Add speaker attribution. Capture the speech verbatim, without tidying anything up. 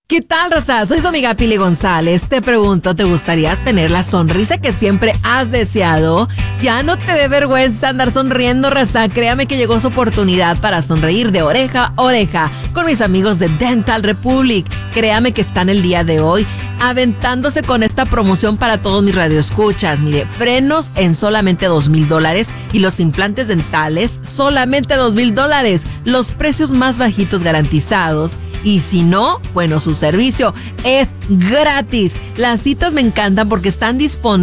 Speaker 1: ¿Qué tal, raza? Soy su amiga Pili González. Te pregunto, ¿te gustaría tener la sonrisa que siempre has deseado? Ya no te dé vergüenza andar sonriendo, raza. Créame que llegó su oportunidad para sonreír de oreja a oreja con mis amigos de Dental Republic. Créame que están el día de hoy aventándose con esta promoción para todos mis radioescuchas. Mire, frenos en solamente dos mil dólares y los implantes dentales solamente dos mil dólares. Los precios más bajitos garantizados. Y si no, bueno, su servicio es gratis. Las citas me encantan porque están disponibles